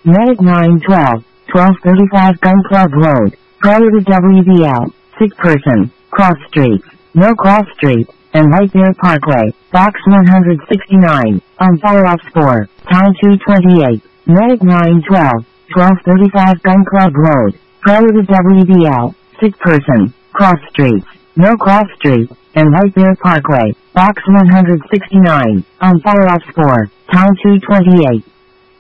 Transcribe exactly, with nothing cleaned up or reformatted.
Medic nine twelve, twelve thirty-five Gun Club Road, prior to W B L, sick person, cross streets, no cross street, and White Bear Parkway, box one hundred sixty-nine, on fire off four, town two twenty-eight, Medic nine twelve, twelve thirty-five Gun Club Road, prior to W B L, sick person, cross streets, no cross street, and White Bear Parkway, box one hundred sixty-nine, on fire off four, town two twenty-eight.